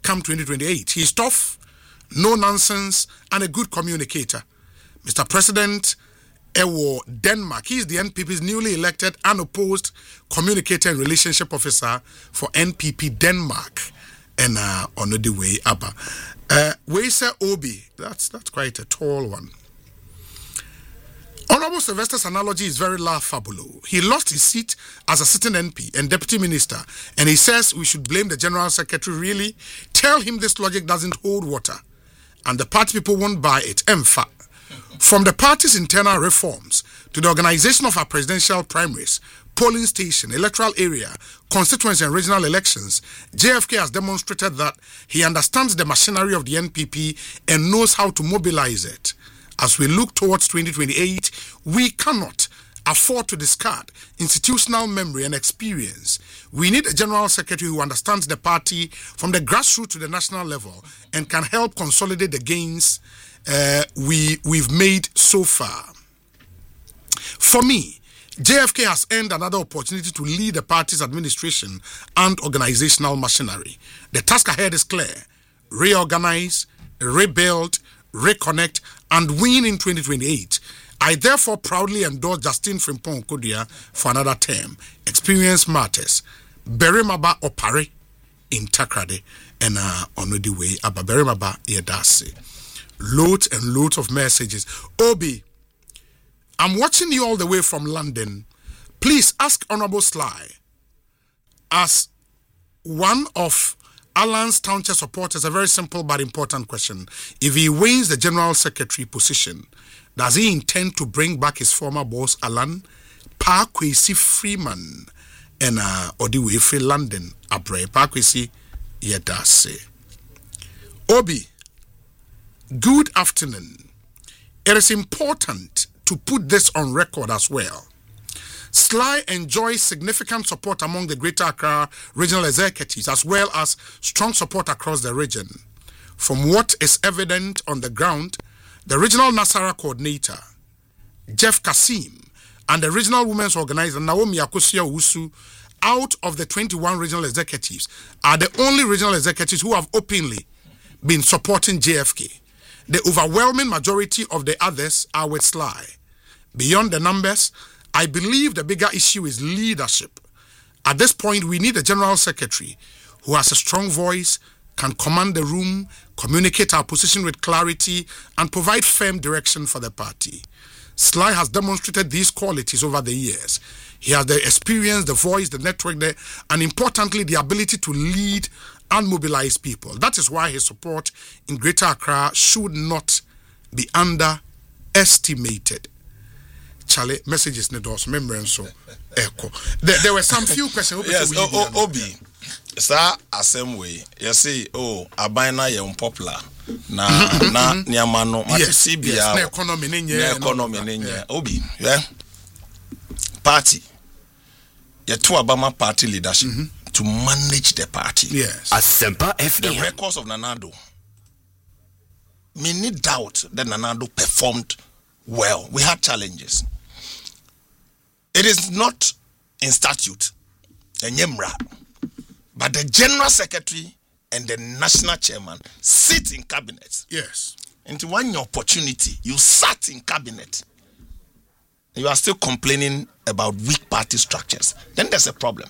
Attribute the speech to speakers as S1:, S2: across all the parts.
S1: come 2028. He's tough, no nonsense, and a good communicator. Mr. President Ewo Denmark, he is the NPP's newly elected unopposed communicator and relationship officer for NPP Denmark. And on the way Abba. Weisa Obi, that's quite a tall one. Honorable Sylvester's analogy is very laughable. He lost his seat as a sitting MP and deputy minister, and he says we should blame the general secretary. Really? Tell him this logic doesn't hold water, and the party people won't buy it. From the party's internal reforms to the organization of our presidential primaries, polling station, electoral area, constituency and regional elections, JFK has demonstrated that he understands the machinery of the NPP and knows how to mobilize it. As we look towards 2028, we cannot afford to discard institutional memory and experience. We need a general secretary who understands the party from the grassroots to the national level and can help consolidate the gains we've made so far. For me, JFK has earned another opportunity to lead the party's administration and organizational machinery. The task ahead is clear: reorganize, rebuild, reconnect, and win in 2028. I therefore proudly endorse Justin Frimpong Kodia for another term. Experience matters. Berimaba Opare in Takrade and on the way Abba Berimaba Yedase. Loads and loads of messages. Obi, I'm watching you all the way from London. Please ask Honorable Sly, as one of Alan's Township supporters, a very simple but important question. If he wins the general secretary position, does he intend to bring back his former boss, Alan Parkwesi Freeman, and Odiwe Free London, Abre Parkwesi Yedase? Obi, good afternoon. It is important to put this on record as well. Sly enjoys significant support among the Greater Accra regional executives as well as strong support across the region. From what is evident on the ground, the regional Nasara coordinator, Jeff Kasim, and the regional women's organizer, Naomi Akosia Usu, out of the 21 regional executives, are the only regional executives who have openly been supporting JFK. The overwhelming majority of the others are with Sly. Beyond the numbers, I believe the bigger issue is leadership. At this point, we need a general secretary who has a strong voice, can command the room, communicate our position with clarity, and provide firm direction for the party. Sly has demonstrated these qualities over the years. He has the experience, the voice, the network, and importantly, the ability to lead and mobilize people. That is why his support in Greater Accra should not be underestimated. Charlie, messages need also memory so echo. There were some few questions.
S2: Yes, Obi. Sir, same way. You see, Abina ye unpopular. Na niamano.
S1: Yes, na economy
S2: ninye. Obi, yeah. Party. Ye two Obama party leadership to manage the party.
S1: Yes.
S3: Asempa FM.
S2: The records of Nanado. Me need doubt that Nanado performed well. We had challenges. It is not in statute, but the general secretary and the national chairman sit in cabinet.
S1: Yes.
S2: And one opportunity, you sat in cabinet. You are still complaining about weak party structures. Then there's a problem.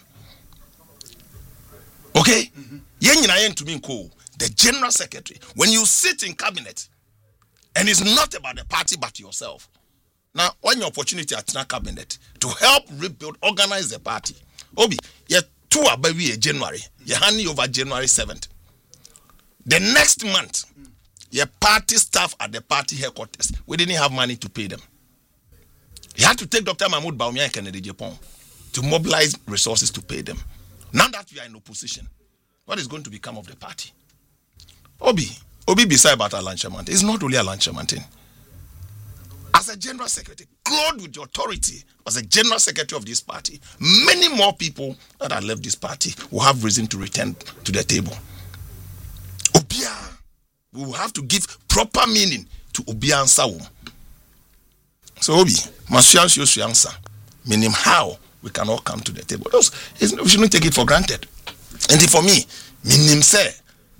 S2: Okay? The general secretary, when you sit in cabinet, and it's not about the party but yourself. Now, when your opportunity at the cabinet to help rebuild, organize the party. Obi, you two are by January. You hand over January 7th. The next month, your party staff at the party headquarters, we didn't have money to pay them. You had to take Dr. Mahmoud Bawumia and Kennedy Japan to mobilize resources to pay them. Now that we are in opposition, what is going to become of the party? Obi beside about Alan Chamantin. It's not only Alan Chamantin. As a general secretary, clothed with the authority as a general secretary of this party, many more people that have left this party will have reason to return to the table. Obia, we will have to give proper meaning to Obia and Sawum. So Obi, must you answer, meaning how we can all come to the table. We shouldn't take it for granted. And for me, meaning say,